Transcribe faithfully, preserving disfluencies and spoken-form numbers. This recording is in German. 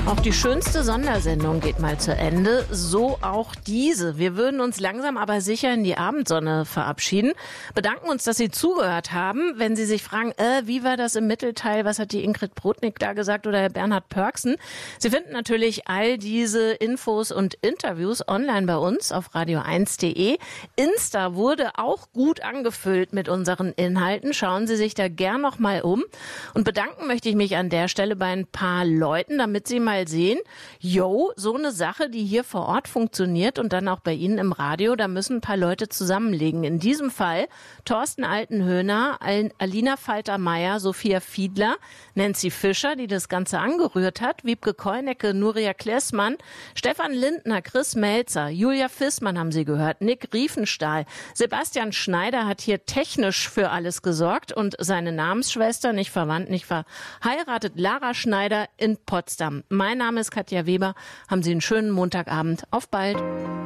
Auch die schönste Sondersendung geht mal zu Ende, so auch diese. Wir würden uns langsam aber sicher in die Abendsonne verabschieden, bedanken uns, dass Sie zugehört haben. Wenn Sie sich fragen, äh, wie war das im Mittelteil, was hat die Ingrid Brodnik da gesagt oder Herr Bernhard Pörksen? Sie finden natürlich all diese Infos und Interviews online bei uns auf radio eins punkt de. Insta wurde auch gut angefüllt mit unseren Inhalten. Schauen Sie sich da gern noch mal um. Und bedanken möchte ich mich an der Stelle bei ein paar Leuten, damit Sie mal sehen, yo, so eine Sache, die hier vor Ort funktioniert und dann auch bei Ihnen im Radio, da müssen ein paar Leute zusammenlegen. In diesem Fall Thorsten Altenhöhner, Alina Falter-Meyer, Sophia Fiedler, Nancy Fischer, die das Ganze angerührt hat, Wiebke Keunecke, Nuria Klessmann, Stefan Lindner, Chris Melzer, Julia Fissmann haben Sie gehört, Nick Riefenstahl, Sebastian Schneider hat hier technisch für alles gesorgt und seine Namensschwester, nicht verwandt, nicht verheiratet, Lara Schneider in Potsdam. Mein Name ist Katja Weber. Haben Sie einen schönen Montagabend. Auf bald.